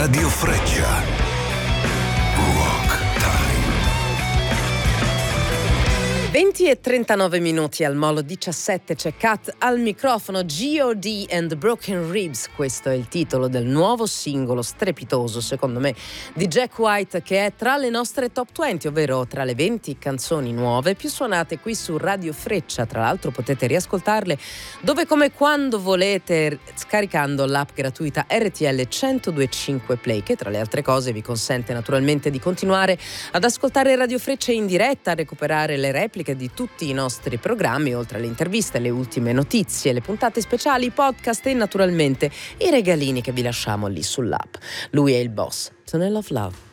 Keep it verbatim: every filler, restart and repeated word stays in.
Radio Freccia. Rock Time. venti e trentanove minuti al Molo diciassette, c'è Kat al microfono. G O D and the Broken Ribs, questo è il titolo del nuovo singolo strepitoso, secondo me, di Jack White, che è tra le nostre top venti, ovvero tra le venti canzoni nuove più suonate qui su Radio Freccia. Tra l'altro potete riascoltarle dove, come, quando volete, scaricando l'app gratuita R T L centodue e cinque Play, che tra le altre cose vi consente naturalmente di continuare ad ascoltare Radio Freccia in diretta, a recuperare le repliche di tutti i nostri programmi, oltre alle interviste, le ultime notizie, le puntate speciali, i podcast e naturalmente i regalini che vi lasciamo lì sull'app. Lui è il boss, Tunnel of Love.